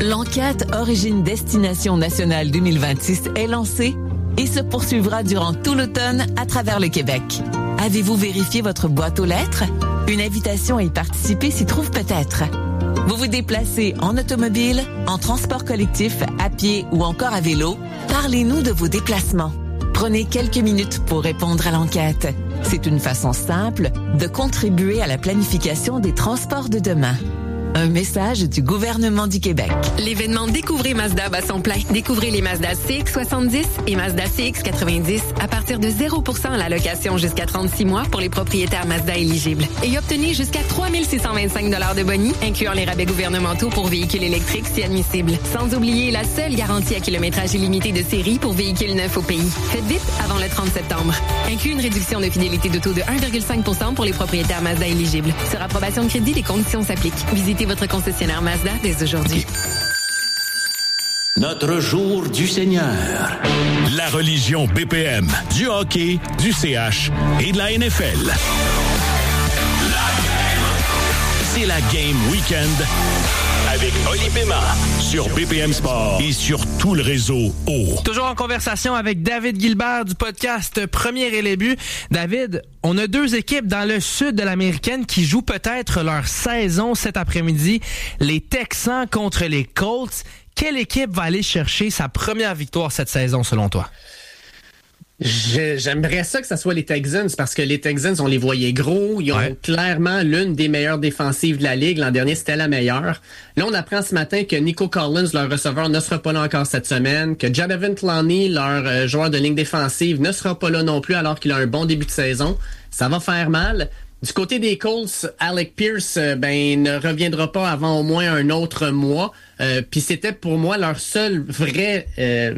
L'enquête Origine-Destination nationale 2026 est lancée et se poursuivra durant tout l'automne à travers le Québec. Avez-vous vérifié votre boîte aux lettres? Une invitation à y participer s'y trouve peut-être. Vous vous déplacez en automobile, en transport collectif, à pied ou encore à vélo? Parlez-nous de vos déplacements. Prenez quelques minutes pour répondre à l'enquête. C'est une façon simple de contribuer à la planification des transports de demain. Un message du gouvernement du Québec. L'événement Découvrez Mazda bat son plein. Découvrez les Mazda CX-70 et Mazda CX-90 à partir de 0% à la location jusqu'à 36 mois pour les propriétaires Mazda éligibles. Et obtenez jusqu'à 3 625 $ de boni, incluant les rabais gouvernementaux pour véhicules électriques si admissibles. Sans oublier la seule garantie à kilométrage illimité de série pour véhicules neufs au pays. Faites vite avant le 30 septembre. Inclut une réduction de fidélité d'auto de 1,5% pour les propriétaires Mazda éligibles. Sur approbation de crédit, les conditions s'appliquent. Visitez votre concessionnaire Mazda dès aujourd'hui. Notre jour du Seigneur. La religion BPM, du hockey, du CH et de la NFL. C'est la Game Weekend avec Oli Pema sur BPM Sport et sur tout le réseau O. Toujours en conversation avec David Gilbert du podcast Premier et les buts. David, on a deux équipes dans le sud de l'Américaine qui jouent peut-être leur saison cet après-midi. Les Texans contre les Colts. Quelle équipe va aller chercher sa première victoire cette saison selon toi? J'aimerais ça que ça soit les Texans parce que les Texans, on les voyait gros. Ils ont clairement l'une des meilleures défensives de la Ligue. L'an dernier, c'était la meilleure. Là, on apprend ce matin que Nico Collins, leur receveur, ne sera pas là encore cette semaine. Que Jadavion Clowney, leur joueur de ligne défensive, ne sera pas là non plus alors qu'il a un bon début de saison. Ça va faire mal. Du côté des Colts, Alec Pierce ne reviendra pas avant au moins un autre mois. Puis c'était pour moi leur seule vraie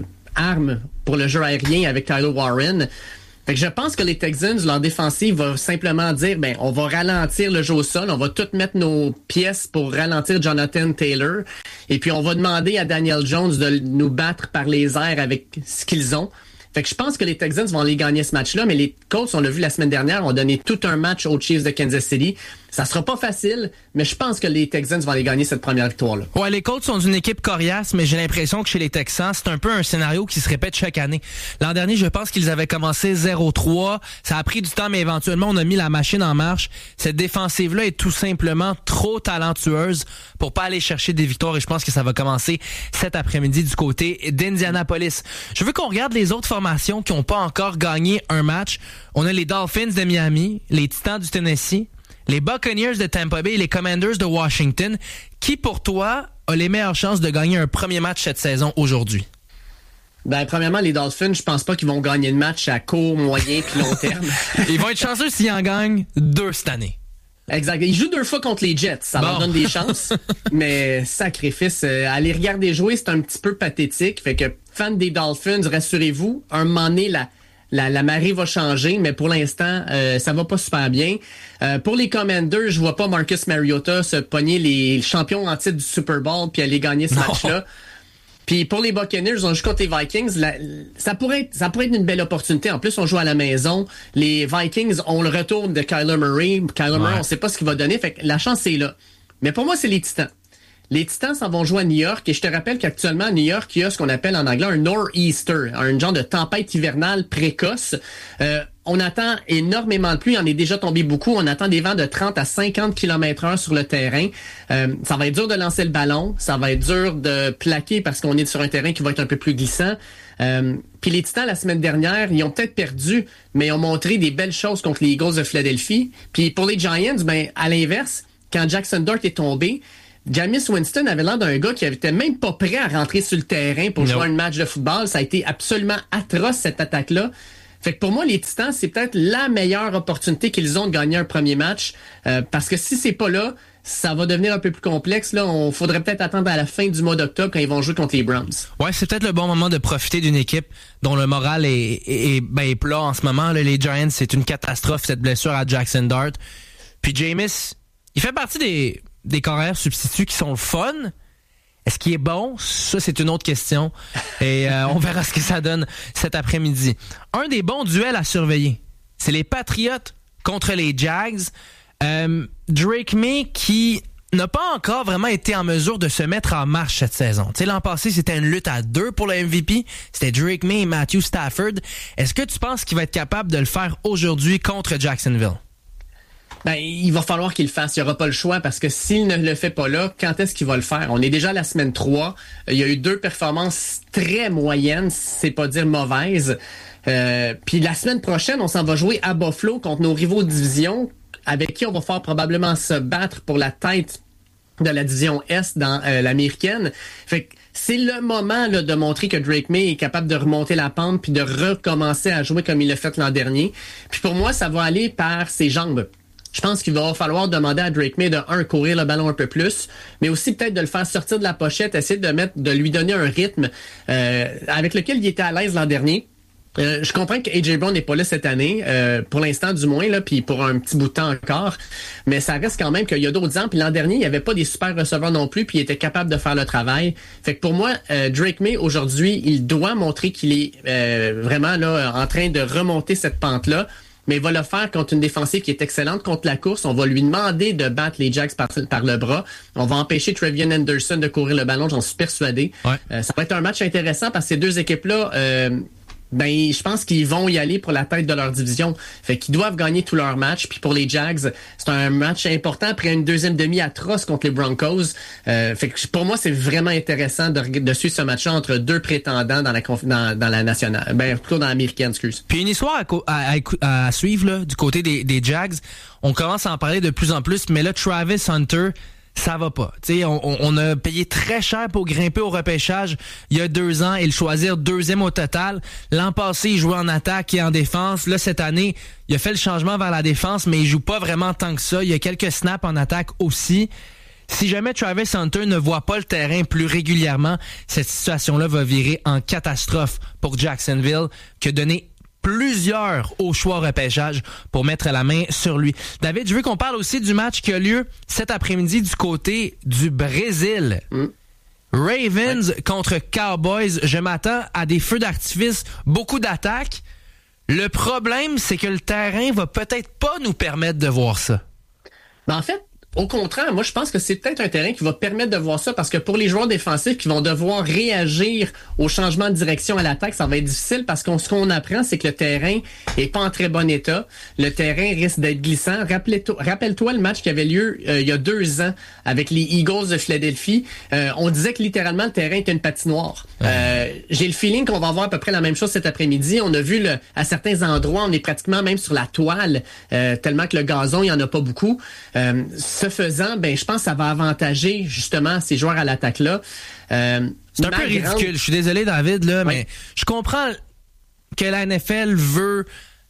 arme pour le jeu aérien avec Tyler Warren. Fait que je pense que les Texans, leur défensive va simplement dire, on va ralentir le jeu au sol, on va tout mettre nos pièces pour ralentir Jonathan Taylor, et puis on va demander à Daniel Jones de nous battre par les airs avec ce qu'ils ont. Fait que je pense que les Texans vont aller gagner ce match-là, mais les Colts, on l'a vu la semaine dernière, ont donné tout un match aux Chiefs de Kansas City. Ça sera pas facile, mais je pense que les Texans vont aller gagner cette première victoire-là. Ouais, les Colts sont une équipe coriace, mais j'ai l'impression que chez les Texans, c'est un peu un scénario qui se répète chaque année. L'an dernier, je pense qu'ils avaient commencé 0-3. Ça a pris du temps, mais éventuellement, on a mis la machine en marche. Cette défensive-là est tout simplement trop talentueuse pour pas aller chercher des victoires, et je pense que ça va commencer cet après-midi du côté d'Indianapolis. Je veux qu'on regarde les autres formations qui n'ont pas encore gagné un match. On a les Dolphins de Miami, les Titans du Tennessee, les Buccaneers de Tampa Bay et les Commanders de Washington. Qui, pour toi, a les meilleures chances de gagner un premier match cette saison aujourd'hui? Premièrement, les Dolphins, je pense pas qu'ils vont gagner le match à court, moyen puis long terme. Ils vont être chanceux s'ils en gagnent 2 cette année. Exact. Ils jouent 2 fois contre les Jets. Ça leur donne des chances. Mais sacrifice, aller regarder jouer, c'est un petit peu pathétique. Fait que, fans des Dolphins, rassurez-vous, un moment donné, la marée va changer, mais pour l'instant, ça va pas super bien. Pour les Commanders, je vois pas Marcus Mariota se pogner les champions en titre du Super Bowl puis aller gagner ce match-là. Puis pour les Buccaneers, on joue contre les Vikings. Ça pourrait être une belle opportunité. En plus, on joue à la maison. Les Vikings ont le retour de Kyler Murray. Murray, on sait pas ce qu'il va donner. Fait que la chance est là. Mais pour moi, c'est les Titans. Les Titans s'en vont jouer à New York. Et je te rappelle qu'actuellement, à New York, il y a ce qu'on appelle en anglais un nor'easter, un genre de tempête hivernale précoce. On attend énormément de pluie. Il en est déjà tombé beaucoup. On attend des vents de 30 à 50 km/h sur le terrain. Ça va être dur de lancer le ballon. Ça va être dur de plaquer parce qu'on est sur un terrain qui va être un peu plus glissant. Puis les Titans, la semaine dernière, ils ont peut-être perdu, mais ils ont montré des belles choses contre les Eagles de Philadelphie. Puis pour les Giants, à l'inverse, quand Jackson Dart est tombé, Jameis Winston avait l'air d'un gars qui était même pas prêt à rentrer sur le terrain pour jouer un match de football. Ça a été absolument atroce, cette attaque-là. Fait que pour moi, les Titans, c'est peut-être la meilleure opportunité qu'ils ont de gagner un premier match. Parce que si c'est pas là, ça va devenir un peu plus complexe. Là, on faudrait peut-être attendre à la fin du mois d'octobre quand ils vont jouer contre les Browns. Ouais, c'est peut-être le bon moment de profiter d'une équipe dont le moral est plat en ce moment. Là, les Giants, c'est une catastrophe, cette blessure à Jackson Dart. Puis Jameis, il fait partie des carrières substituts qui sont le fun. Est-ce qu'il est bon? Ça, c'est une autre question. Et on verra ce que ça donne cet après-midi. Un des bons duels à surveiller, c'est les Patriots contre les Jags. Drake May qui n'a pas encore vraiment été en mesure de se mettre en marche cette saison. Tu sais, l'an passé, c'était une lutte à 2 pour le MVP. C'était Drake May et Matthew Stafford. Est-ce que tu penses qu'il va être capable de le faire aujourd'hui contre Jacksonville? Ben, il va falloir qu'il le fasse. Il n'y aura pas le choix parce que s'il ne le fait pas là, quand est-ce qu'il va le faire? On est déjà à la semaine 3. Il y a eu 2 performances très moyennes, c'est pas dire mauvaises. Puis la semaine prochaine, on s'en va jouer à Buffalo contre nos rivaux de division, avec qui on va faire probablement se battre pour la tête de la division Est dans l'américaine. Fait que c'est le moment là, de montrer que Drake May est capable de remonter la pente puis de recommencer à jouer comme il l'a fait l'an dernier. Puis pour moi, ça va aller par ses jambes. Je pense qu'il va falloir demander à Drake May de courir le ballon un peu plus, mais aussi peut-être de le faire sortir de la pochette, essayer de lui donner un rythme avec lequel il était à l'aise l'an dernier. Je comprends que AJ Brown n'est pas là cette année, pour l'instant du moins, là, puis pour un petit bout de temps encore, mais ça reste quand même qu'il y a d'autres ans, puis l'an dernier, il n'y avait pas des super receveurs non plus, puis il était capable de faire le travail. Fait que pour moi, Drake May, aujourd'hui, il doit montrer qu'il est vraiment là en train de remonter cette pente-là, mais il va le faire contre une défensive qui est excellente contre la course. On va lui demander de battre les Jags par le bras. On va empêcher Trevion Henderson de courir le ballon, j'en suis persuadé. Ouais. Ça va être un match intéressant parce que ces deux équipes-là... je pense qu'ils vont y aller pour la tête de leur division. Fait qu'ils doivent gagner tous leurs matchs. Puis pour les Jags, c'est un match important après une deuxième demi atroce contre les Broncos. Fait que pour moi, c'est vraiment intéressant de suivre ce match-là entre 2 prétendants dans la nationale. Plutôt dans l'américaine, excuse. Puis une histoire à suivre là, du côté des Jags. On commence à en parler de plus en plus, mais là, Travis Hunter... ça va pas. Tu sais, on a payé très cher pour grimper au repêchage il y a 2 ans et le choisir 2e au total. L'an passé, il jouait en attaque et en défense. Là, cette année, il a fait le changement vers la défense, mais il joue pas vraiment tant que ça. Il y a quelques snaps en attaque aussi. Si jamais Travis Hunter ne voit pas le terrain plus régulièrement, cette situation-là va virer en catastrophe pour Jacksonville, qui a donné plusieurs au choix repêchage pour mettre la main sur lui. David, je veux qu'on parle aussi du match qui a lieu cet après-midi du côté du Brésil. Ravens contre Cowboys. Je m'attends à des feux d'artifice, beaucoup d'attaques. Le problème, c'est que le terrain va peut-être pas nous permettre de voir ça. En fait, au contraire, moi, je pense que c'est peut-être un terrain qui va permettre de voir ça parce que pour les joueurs défensifs qui vont devoir réagir au changement de direction à l'attaque, ça va être difficile parce que ce qu'on apprend, c'est que le terrain est pas en très bon état. Le terrain risque d'être glissant. Rappelle-toi le match qui avait lieu il y a 2 ans avec les Eagles de Philadelphie. On disait que littéralement le terrain était une patinoire. J'ai le feeling qu'on va voir à peu près la même chose cet après-midi. On a vu à certains endroits, on est pratiquement même sur la toile, tellement que le gazon, il y en a pas beaucoup. Ce faisant, je pense que ça va avantager justement ces joueurs à l'attaque-là. C'est un peu ridicule. Je suis désolé, David, là, mais je comprends que la NFL veut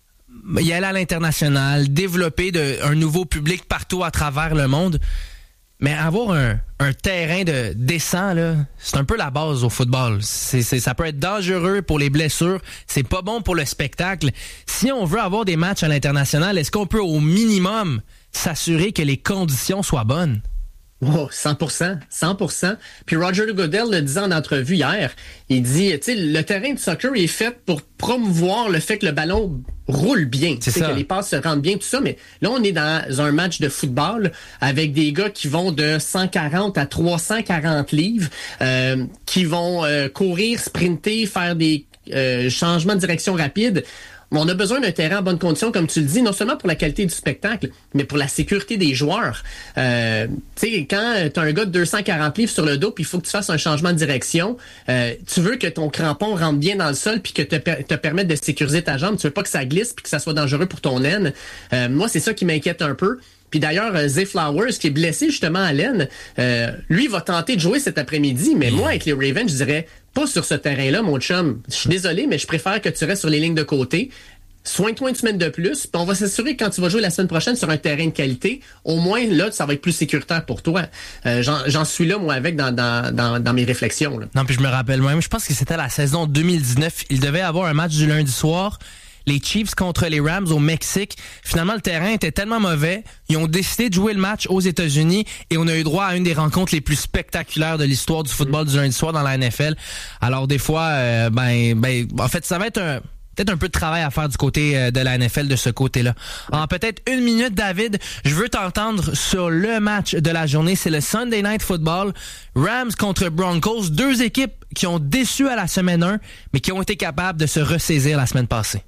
y aller à l'international, développer un nouveau public partout à travers le monde. Mais avoir un terrain décent, là, c'est un peu la base au football. Ça peut être dangereux pour les blessures. C'est pas bon pour le spectacle. Si on veut avoir des matchs à l'international, est-ce qu'on peut au minimum s'assurer que les conditions soient bonnes? Oh, 100%. Puis Roger Goodell le disait en entrevue hier. Il dit, tu sais, le terrain de soccer est fait pour promouvoir le fait que le ballon roule bien. C'est ça. Que les passes se rendent bien, tout ça. Mais là, on est dans un match de football avec des gars qui vont de 140 à 340 livres, qui vont courir, sprinter, faire des changements de direction rapides. On a besoin d'un terrain en bonne condition, comme tu le dis, non seulement pour la qualité du spectacle, mais pour la sécurité des joueurs. Tu sais, quand tu as un gars de 240 livres sur le dos, puis il faut que tu fasses un changement de direction, tu veux que ton crampon rentre bien dans le sol puis que te permette de sécuriser ta jambe. Tu veux pas que ça glisse puis que ça soit dangereux pour ton aine. Moi, c'est ça qui m'inquiète un peu. Puis d'ailleurs, Zay Flowers, qui est blessé justement à l'aine, lui va tenter de jouer cet après-midi, mais moi, avec les Ravens, je dirais pas sur ce terrain-là, mon chum. Je suis désolé, mais je préfère que tu restes sur les lignes de côté. Soigne-toi une semaine de plus, puis on va s'assurer que quand tu vas jouer la semaine prochaine sur un terrain de qualité, au moins là, ça va être plus sécuritaire pour toi. J'en suis là, moi, avec dans mes réflexions. Là. Non, puis je me rappelle même, je pense que c'était la saison 2019. Il devait avoir un match du lundi soir. Les Chiefs contre les Rams au Mexique. Finalement, le terrain était tellement mauvais. Ils ont décidé de jouer le match aux États-Unis et on a eu droit à une des rencontres les plus spectaculaires de l'histoire du football du lundi soir dans la NFL. Alors, des fois, en fait, ça va être peut-être un peu de travail à faire du côté de la NFL de ce côté-là. En peut-être 1 minute, David, je veux t'entendre sur le match de la journée. C'est le Sunday Night Football. Rams contre Broncos. 2 équipes qui ont déçu à la semaine 1, mais qui ont été capables de se ressaisir la semaine passée.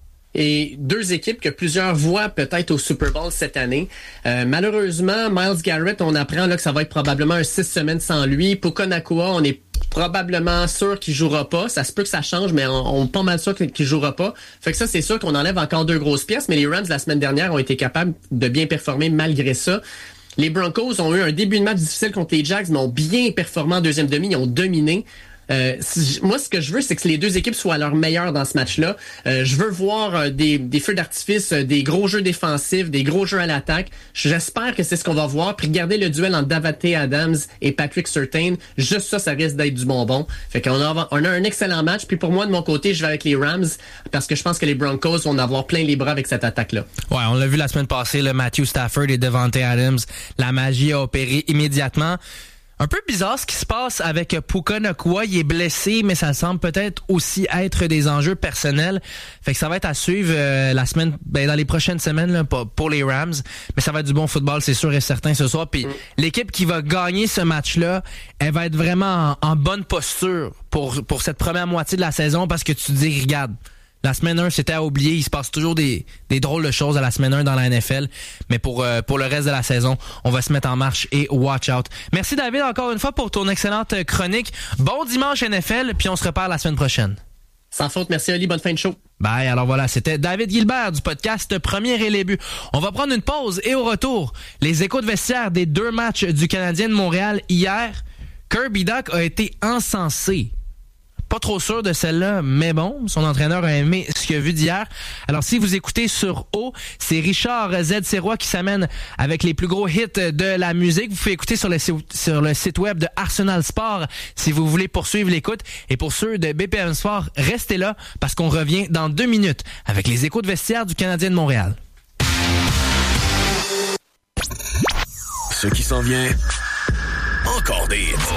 Et 2 équipes que plusieurs voient peut-être au Super Bowl cette année. Malheureusement, Myles Garrett, on apprend là que ça va être probablement un 6 semaines sans lui. Puka Nacua, on est probablement sûr qu'il jouera pas. Ça se peut que ça change, mais on est pas mal sûr qu'il jouera pas. Fait que ça, c'est sûr qu'on enlève encore 2 grosses pièces, mais les Rams, la semaine dernière, ont été capables de bien performer malgré ça. Les Broncos ont eu un début de match difficile contre les Jags, mais ont bien performé en deuxième demi. Ils ont dominé. Moi, ce que je veux, c'est que les 2 équipes soient à leur meilleur dans ce match-là. Je veux voir des feux d'artifice, des gros jeux défensifs, des gros jeux à l'attaque. J'espère que c'est ce qu'on va voir. Puis regardez le duel entre Davante Adams et Patrick Surtain. Juste ça risque d'être du bonbon. Fait qu'on a un excellent match. Puis pour moi, de mon côté, je vais avec les Rams parce que je pense que les Broncos vont en avoir plein les bras avec cette attaque-là. Ouais, on l'a vu la semaine passée, le Matthew Stafford et Davante Adams. La magie a opéré immédiatement. Un peu bizarre ce qui se passe avec Puka Nacua. Il est blessé, mais ça semble peut-être aussi être des enjeux personnels. Fait que ça va être à suivre la semaine, dans les prochaines semaines là, pour les Rams. Mais ça va être du bon football, c'est sûr et certain ce soir. Puis l'équipe qui va gagner ce match-là, elle va être vraiment en bonne posture pour cette première moitié de la saison parce que tu te dis, regarde, la semaine 1, c'était à oublier. Il se passe toujours des drôles de choses à la semaine 1 dans la NFL. Mais pour le reste de la saison, on va se mettre en marche et watch out. Merci David encore une fois pour ton excellente chronique. Bon dimanche NFL, puis on se reparle la semaine prochaine. Sans faute, merci Oli, bonne fin de show. Bye, alors voilà, c'était David Gilbert du podcast Premier et les buts. On va prendre une pause et au retour, les échos de vestiaire des 2 matchs du Canadien de Montréal hier. Kirby Dach a été encensé. Pas trop sûr de celle-là, mais bon, son entraîneur a aimé ce qu'il a vu d'hier. Alors, si vous écoutez sur O, c'est Richard Z. Serrois qui s'amène avec les plus gros hits de la musique. Vous pouvez écouter sur le site web de Arsenal Sport si vous voulez poursuivre l'écoute. Et pour ceux de BPM Sport, restez là parce qu'on revient dans 2 minutes avec les échos de vestiaire du Canadien de Montréal. Ce qui s'en vient, encore des hits.